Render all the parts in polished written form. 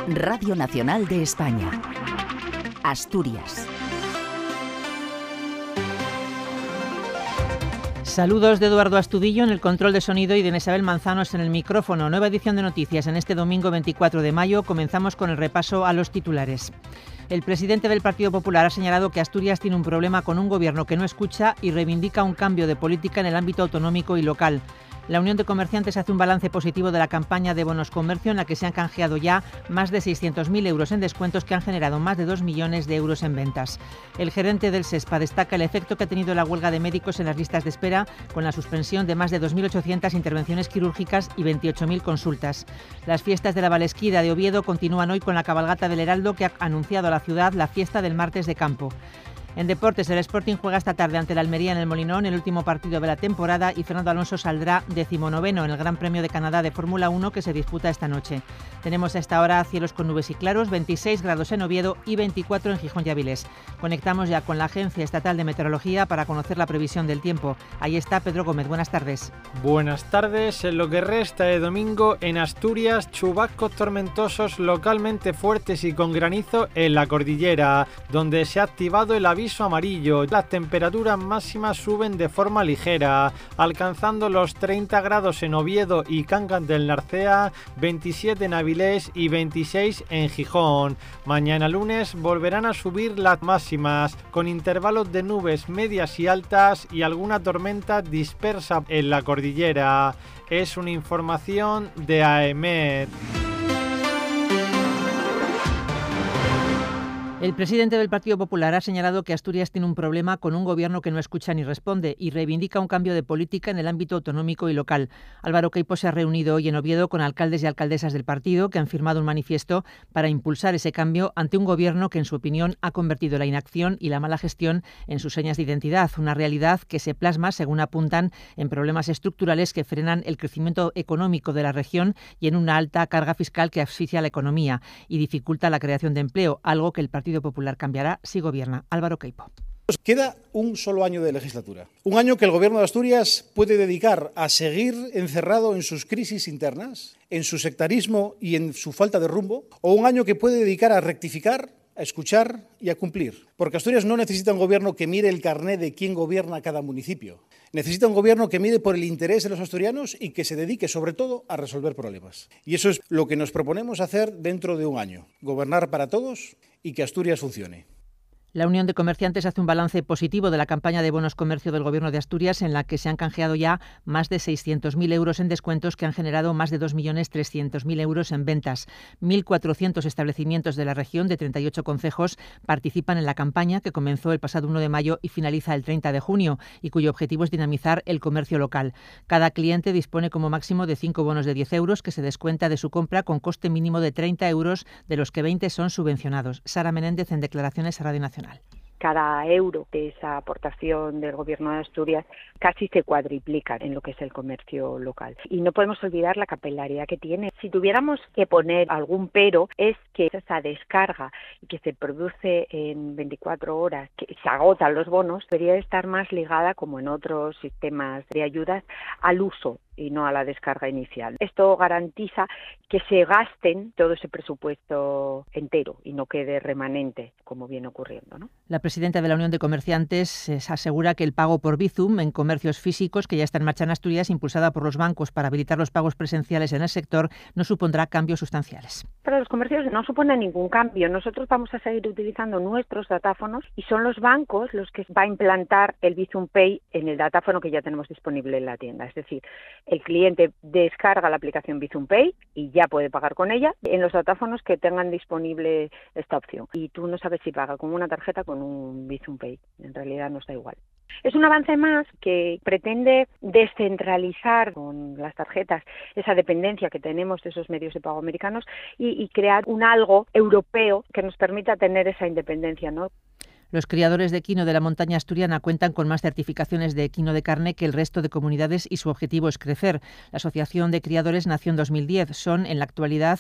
Radio Nacional de España. Asturias. Saludos de Eduardo Astudillo en el control de sonido y de Isabel Manzanos en el micrófono. Nueva edición de noticias en este domingo 24 de mayo. Comenzamos con el repaso a los titulares. El presidente del Partido Popular ha señalado que Asturias tiene un problema con un gobierno que no escucha y reivindica un cambio de política en el ámbito autonómico y local. La Unión de Comerciantes hace un balance positivo de la campaña de bonos comercio en la que se han canjeado ya más de 600.000 euros en descuentos que han generado más de 2 millones de euros en ventas. El gerente del SESPA destaca el efecto que ha tenido la huelga de médicos en las listas de espera, con la suspensión de más de 2.800 intervenciones quirúrgicas y 28.000 consultas. Las fiestas de la Valesquida de Oviedo continúan hoy con la cabalgata del Heraldo, que ha anunciado a la ciudad la fiesta del martes de campo. En deportes, el Sporting juega esta tarde ante el Almería en el Molinón, el último partido de la temporada, y Fernando Alonso saldrá 19º en el Gran Premio de Canadá de Fórmula 1 que se disputa esta noche. Tenemos a esta hora cielos con nubes y claros, 26 grados en Oviedo y 24 en Gijón y Avilés. Conectamos ya con la Agencia Estatal de Meteorología para conocer la previsión del tiempo. Ahí está Pedro Gómez, buenas tardes. Buenas tardes. En lo que resta de domingo en Asturias, chubascos tormentosos localmente fuertes y con granizo en la cordillera, donde se ha activado el aviso amarillo. Las temperaturas máximas suben de forma ligera, alcanzando los 30 grados en Oviedo y Cangas del Narcea, 27 en Avilés y 26 en Gijón. Mañana lunes volverán a subir las máximas, con intervalos de nubes medias y altas y alguna tormenta dispersa en la cordillera. Es una información de AEMET. El presidente del Partido Popular ha señalado que Asturias tiene un problema con un gobierno que no escucha ni responde y reivindica un cambio de política en el ámbito autonómico y local. Álvaro Queipo se ha reunido hoy en Oviedo con alcaldes y alcaldesas del partido que han firmado un manifiesto para impulsar ese cambio ante un gobierno que, en su opinión, ha convertido la inacción y la mala gestión en sus señas de identidad, una realidad que se plasma, según apuntan, en problemas estructurales que frenan el crecimiento económico de la región y en una alta carga fiscal que asfixia la economía y dificulta la creación de empleo, algo que el Partido Popular cambiará si gobierna. Álvaro Queipo. Queda un solo año de legislatura. Un año que el Gobierno de Asturias puede dedicar a seguir encerrado en sus crisis internas, en su sectarismo y en su falta de rumbo, o un año que puede dedicar a rectificar, a escuchar y a cumplir. Porque Asturias no necesita un gobierno que mire el carné de quién gobierna cada municipio. Necesita un gobierno que mire por el interés de los asturianos y que se dedique sobre todo a resolver problemas. Y eso es lo que nos proponemos hacer dentro de un año. Gobernar para todos y que Asturias funcione. La Unión de Comerciantes hace un balance positivo de la campaña de bonos comercio del Gobierno de Asturias, en la que se han canjeado ya más de 600.000 euros en descuentos que han generado más de 2.300.000 euros en ventas. 1.400 establecimientos de la región de 38 concejos participan en la campaña, que comenzó el pasado 1 de mayo y finaliza el 30 de junio, y cuyo objetivo es dinamizar el comercio local. Cada cliente dispone como máximo de 5 bonos de 10 euros que se descuenta de su compra con coste mínimo de 30 euros, de los que 20 son subvencionados. Sara Menéndez en declaraciones a Radio Nacional. Cada euro de esa aportación del Gobierno de Asturias casi se cuadriplica en lo que es el comercio local. Y no podemos olvidar la capilaridad que tiene. Si tuviéramos que poner algún pero, es que esa descarga que se produce en 24 horas, que se agotan los bonos, debería estar más ligada, como en otros sistemas de ayudas, al uso y no a la descarga inicial. Esto garantiza que se gasten todo ese presupuesto entero y no quede remanente, como viene ocurriendo, ¿no? La presidenta de la Unión de Comerciantes asegura que el pago por Bizum en comercios físicos, que ya está en marcha en Asturias, impulsada por los bancos para habilitar los pagos presenciales en el sector, no supondrá cambios sustanciales. Para los comercios no supone ningún cambio. Nosotros vamos a seguir utilizando nuestros datáfonos y son los bancos los que va a implantar el Bizum Pay en el datáfono que ya tenemos disponible en la tienda. Es decir, el cliente descarga la aplicación Bizum Pay y ya puede pagar con ella en los datáfonos que tengan disponible esta opción. Y tú no sabes si paga con una tarjeta o con un Bizum Pay. En realidad nos da igual. Es un avance más que pretende descentralizar con las tarjetas esa dependencia que tenemos de esos medios de pago americanos y crear un algo europeo que nos permita tener esa independencia, ¿no? Los criadores de equino de la montaña asturiana cuentan con más certificaciones de equino de carne que el resto de comunidades y su objetivo es crecer. La Asociación de Criadores nació en 2010. Son, en la actualidad,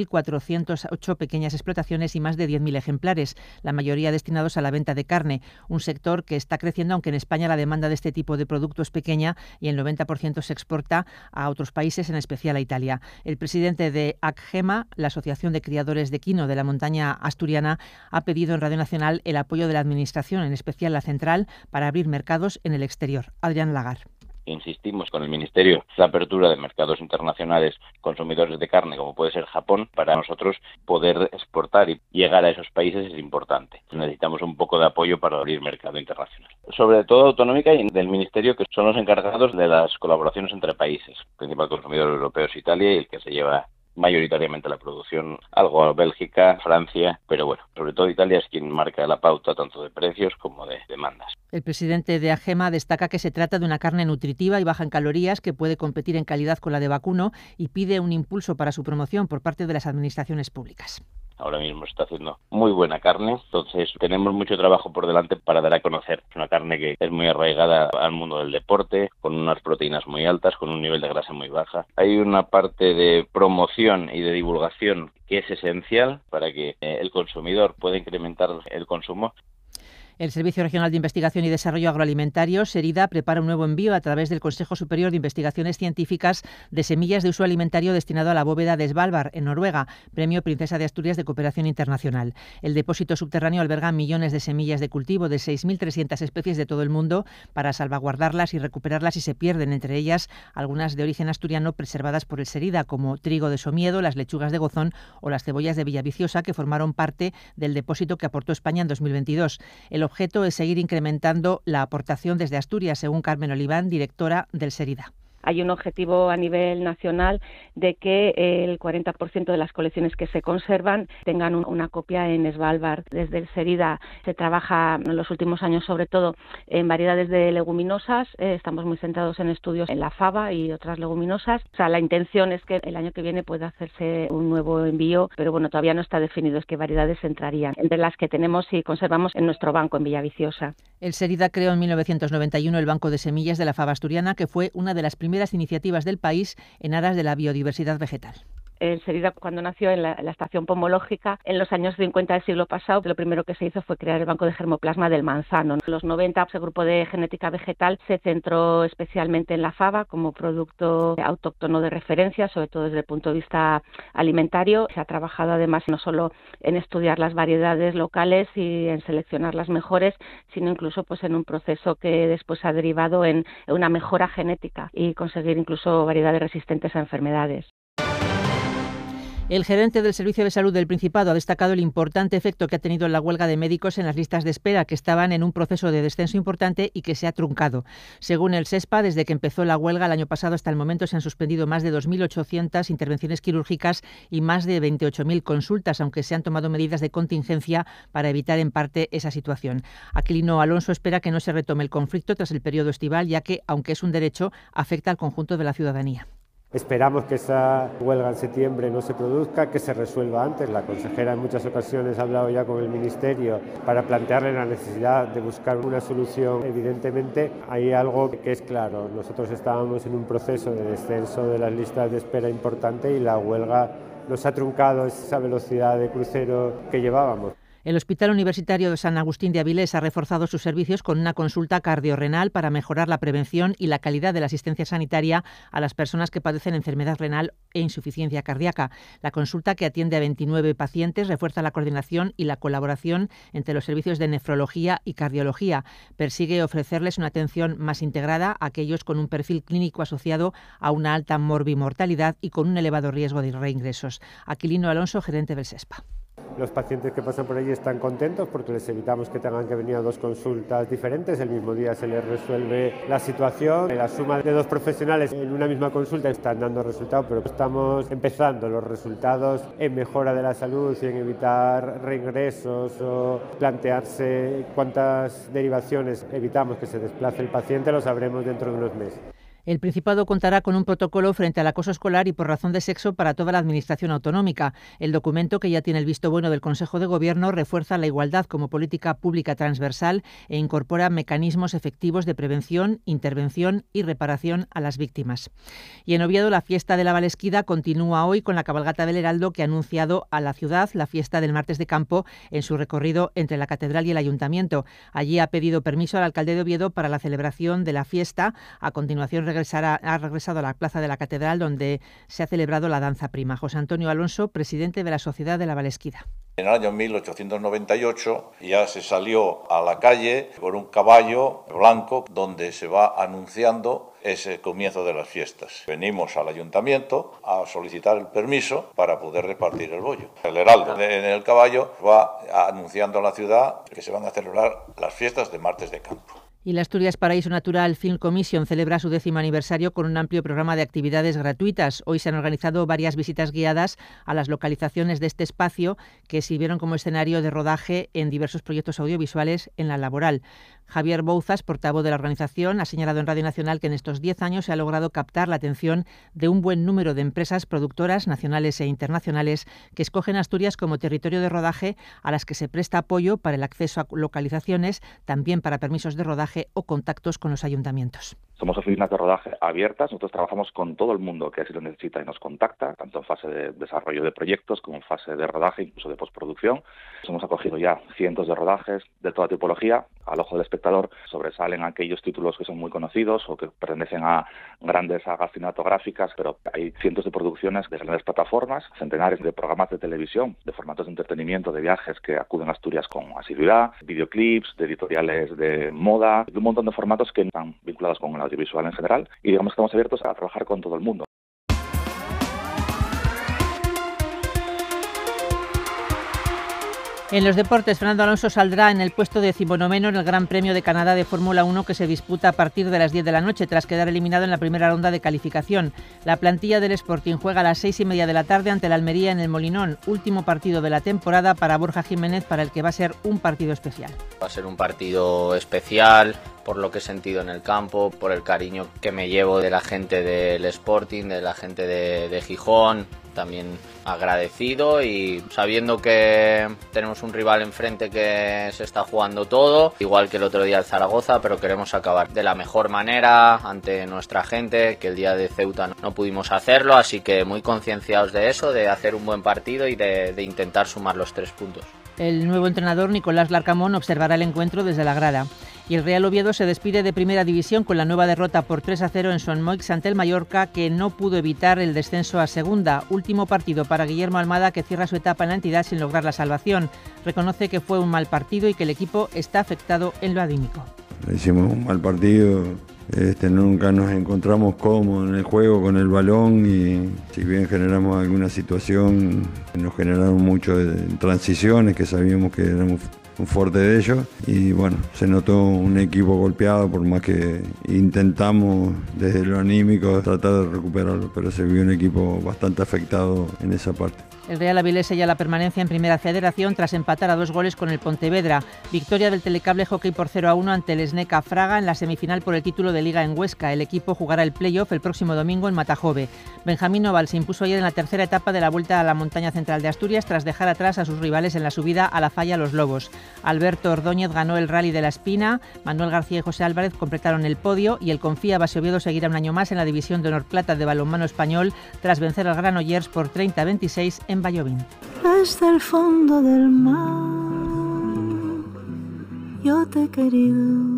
1.408 pequeñas explotaciones y más de 10.000 ejemplares, la mayoría destinados a la venta de carne, un sector que está creciendo, aunque en España la demanda de este tipo de producto es pequeña y el 90% se exporta a otros países, en especial a Italia. El presidente de ACGEMA, la Asociación de Criadores de Equino de la montaña asturiana, ha pedido en Radio Nacional el apoyo de la Administración, en especial la central, para abrir mercados en el exterior. Adrián Lagar. Insistimos con el Ministerio la apertura de mercados internacionales consumidores de carne, como puede ser Japón. Para nosotros poder exportar y llegar a esos países es importante. Necesitamos un poco de apoyo para abrir mercado internacional. Sobre todo autonómica y del Ministerio, que son los encargados de las colaboraciones entre países. El principal consumidor europeo es Italia y el que se lleva mayoritariamente la producción, algo a Bélgica, Francia, pero bueno, sobre todo Italia es quien marca la pauta tanto de precios como de demandas. El presidente de AGEMA destaca que se trata de una carne nutritiva y baja en calorías que puede competir en calidad con la de vacuno y pide un impulso para su promoción por parte de las administraciones públicas. Ahora mismo se está haciendo muy buena carne, entonces tenemos mucho trabajo por delante para dar a conocer. Es una carne que es muy arraigada al mundo del deporte, con unas proteínas muy altas, con un nivel de grasa muy baja. Hay una parte de promoción y de divulgación que es esencial para que el consumidor pueda incrementar el consumo. El Servicio Regional de Investigación y Desarrollo Agroalimentario, SERIDA, prepara un nuevo envío a través del Consejo Superior de Investigaciones Científicas de semillas de uso alimentario destinado a la bóveda de Svalbard, en Noruega, Premio Princesa de Asturias de Cooperación Internacional. El depósito subterráneo alberga millones de semillas de cultivo de 6.300 especies de todo el mundo para salvaguardarlas y recuperarlas si se pierden, entre ellas algunas de origen asturiano preservadas por el SERIDA, como trigo de Somiedo, las lechugas de Gozón o las cebollas de Villaviciosa, que formaron parte del depósito que aportó España en 2022. El objeto es seguir incrementando la aportación desde Asturias, según Carmen Oliván, directora del SERIDA. Hay un objetivo a nivel nacional de que el 40% de las colecciones que se conservan tengan una copia en Svalbard. Desde el SERIDA se trabaja en los últimos años sobre todo en variedades de leguminosas. Estamos muy centrados en estudios en la faba y otras leguminosas. O sea, la intención es que el año que viene pueda hacerse un nuevo envío, pero bueno, todavía no está definido qué variedades entrarían, entre las que tenemos y conservamos en nuestro banco en Villaviciosa. El SERIDA creó en 1991 el Banco de Semillas de la Faba Asturiana, que fue una de las primeras iniciativas del país en aras de la biodiversidad vegetal. El SERIDA, cuando nació en la estación pomológica, en los años 50 del siglo pasado, lo primero que se hizo fue crear el Banco de Germoplasma del Manzano. En los 90, ese grupo de genética vegetal se centró especialmente en la faba como producto autóctono de referencia, sobre todo desde el punto de vista alimentario. Se ha trabajado además no solo en estudiar las variedades locales y en seleccionar las mejores, sino incluso pues en un proceso que después ha derivado en una mejora genética y conseguir incluso variedades resistentes a enfermedades. El gerente del Servicio de Salud del Principado ha destacado el importante efecto que ha tenido la huelga de médicos en las listas de espera, que estaban en un proceso de descenso importante y que se ha truncado. Según el SESPA, desde que empezó la huelga el año pasado hasta el momento se han suspendido más de 2.800 intervenciones quirúrgicas y más de 28.000 consultas, aunque se han tomado medidas de contingencia para evitar en parte esa situación. Aquilino Alonso espera que no se retome el conflicto tras el periodo estival, ya que, aunque es un derecho, afecta al conjunto de la ciudadanía. Esperamos que esa huelga en septiembre no se produzca, que se resuelva antes. La consejera en muchas ocasiones ha hablado ya con el Ministerio para plantearle la necesidad de buscar una solución. Evidentemente hay algo que es claro, nosotros estábamos en un proceso de descenso de las listas de espera importante y la huelga nos ha truncado esa velocidad de crucero que llevábamos. El Hospital Universitario de San Agustín de Avilés ha reforzado sus servicios con una consulta cardiorrenal para mejorar la prevención y la calidad de la asistencia sanitaria a las personas que padecen enfermedad renal e insuficiencia cardíaca. La consulta, que atiende a 29 pacientes, refuerza la coordinación y la colaboración entre los servicios de nefrología y cardiología. Persigue ofrecerles una atención más integrada a aquellos con un perfil clínico asociado a una alta morbimortalidad y con un elevado riesgo de reingresos. Aquilino Alonso, gerente del SESPA. Los pacientes que pasan por allí están contentos porque les evitamos que tengan que venir a dos consultas diferentes. El mismo día se les resuelve la situación. La suma de dos profesionales en una misma consulta están dando resultados, pero estamos empezando los resultados en mejora de la salud y en evitar reingresos o plantearse cuántas derivaciones evitamos que se desplace el paciente. Lo sabremos dentro de unos meses. El Principado contará con un protocolo frente al acoso escolar y por razón de sexo para toda la Administración autonómica. El documento, que ya tiene el visto bueno del Consejo de Gobierno, refuerza la igualdad como política pública transversal e incorpora mecanismos efectivos de prevención, intervención y reparación a las víctimas. Y en Oviedo, la fiesta de la Valesquida continúa hoy con la cabalgata del Heraldo, que ha anunciado a la ciudad la fiesta del martes de campo en su recorrido entre la Catedral y el Ayuntamiento. Allí ha pedido permiso al alcalde de Oviedo para la celebración de la fiesta. A continuación ha regresado a la plaza de la Catedral, donde se ha celebrado la danza prima. José Antonio Alonso, presidente de la Sociedad de la Valesquida. En el año 1898 ya se salió a la calle con un caballo blanco donde se va anunciando ese comienzo de las fiestas. Venimos al ayuntamiento a solicitar el permiso para poder repartir el bollo. El heraldo en el caballo va anunciando a la ciudad que se van a celebrar las fiestas de martes de campo. Y la Asturias Paraíso Natural Film Commission celebra su 10º aniversario con un amplio programa de actividades gratuitas. Hoy se han organizado varias visitas guiadas a las localizaciones de este espacio, que sirvieron como escenario de rodaje en diversos proyectos audiovisuales en la Laboral. Javier Bouzas, portavoz de la organización, ha señalado en Radio Nacional que en estos 10 años se ha logrado captar la atención de un buen número de empresas productoras nacionales e internacionales que escogen Asturias como territorio de rodaje, a las que se presta apoyo para el acceso a localizaciones, también para permisos de rodaje o contactos con los ayuntamientos. Somos oficinas de rodaje abiertas. Nosotros trabajamos con todo el mundo que así lo necesita y nos contacta, tanto en fase de desarrollo de proyectos como en fase de rodaje, incluso de postproducción. Hemos acogido ya cientos de rodajes de toda tipología. Al ojo del espectador sobresalen aquellos títulos que son muy conocidos o que pertenecen a grandes sagas cinematográficas, pero hay cientos de producciones de grandes plataformas, centenares de programas de televisión, de formatos de entretenimiento, de viajes que acuden a Asturias con asiduidad, videoclips, de editoriales de moda, de un montón de formatos que están vinculados con el audiovisual en general, y digamos que estamos abiertos a trabajar con todo el mundo. En los deportes, Fernando Alonso saldrá en el puesto 19º en el Gran Premio de Canadá de Fórmula 1, que se disputa a partir de las 10 de la noche, tras quedar eliminado en la primera ronda de calificación. La plantilla del Sporting juega a las 6:30 de la tarde ante el Almería en el Molinón, último partido de la temporada para Borja Jiménez, para el que va a ser un partido especial. Va a ser un partido especial por lo que he sentido en el campo, por el cariño que me llevo de la gente del Sporting, de la gente de Gijón. También agradecido y sabiendo que tenemos un rival enfrente que se está jugando todo, igual que el otro día el Zaragoza, pero queremos acabar de la mejor manera ante nuestra gente, que el día de Ceuta no pudimos hacerlo, así que muy concienciados de eso, de hacer un buen partido y de intentar sumar los 3 puntos. El nuevo entrenador, Nicolás Larcamón, observará el encuentro desde la grada. Y el Real Oviedo se despide de Primera División con la nueva derrota por 3-0 en Son Moix ante el Mallorca, que no pudo evitar el descenso a Segunda. Último partido para Guillermo Almada, que cierra su etapa en la entidad sin lograr la salvación. Reconoce que fue un mal partido y que el equipo está afectado en lo anímico. Hicimos un mal partido. Nunca nos encontramos cómodos en el juego con el balón, y si bien generamos alguna situación, nos generaron mucho en transiciones, que sabíamos que éramos un fuerte de ellos, y bueno, se notó un equipo golpeado, por más que intentamos desde lo anímico tratar de recuperarlo, pero se vio un equipo bastante afectado en esa parte. El Real Avilés sella la permanencia en Primera Federación tras empatar a 2 goles con el Pontevedra. Victoria del Telecable Hockey por 0-1 ante el Sneca Fraga en la semifinal por el título de Liga en Huesca. El equipo jugará el playoff el próximo domingo en Matajove. Benjamín Oval se impuso ayer en la tercera etapa de la Vuelta a la Montaña Central de Asturias, tras dejar atrás a sus rivales en la subida a la falla Los Lobos. Alberto Ordóñez ganó el Rally de la Espina, Manuel García y José Álvarez completaron el podio, y el Confía Base Oviedo seguirá un año más en la División de Honor Plata de balonmano español, tras vencer al Granollers por 30-26 en Vallovín. Desde el fondo del mar yo te he querido,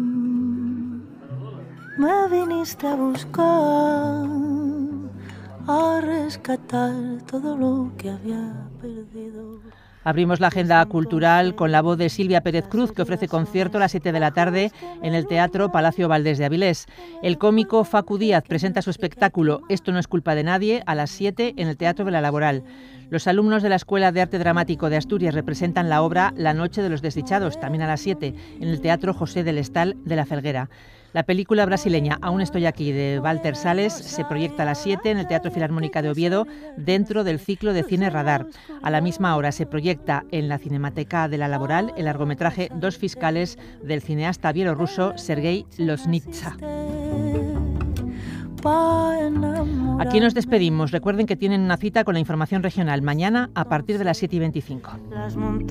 me viniste a buscar, a rescatar todo lo que había perdido. Abrimos la agenda cultural con la voz de Silvia Pérez Cruz, que ofrece concierto a las 7 de la tarde en el Teatro Palacio Valdés de Avilés. El cómico Facu Díaz presenta su espectáculo Esto no es culpa de nadie a las 7 en el Teatro de la Laboral. Los alumnos de la Escuela de Arte Dramático de Asturias representan la obra La Noche de los Desdichados, también a las 7, en el Teatro José del Estal de la Felguera. La película brasileña Aún estoy aquí, de Walter Sales, se proyecta a las 7 en el Teatro Filarmónica de Oviedo, dentro del ciclo de cine Radar. A la misma hora se proyecta en la Cinemateca de la Laboral el largometraje Dos fiscales del cineasta bielorruso Sergei Loznitsa. pa' enamorar. Aquí nos despedimos. Recuerden que tienen una cita con la información regional mañana a partir de las 7:25. Las montañas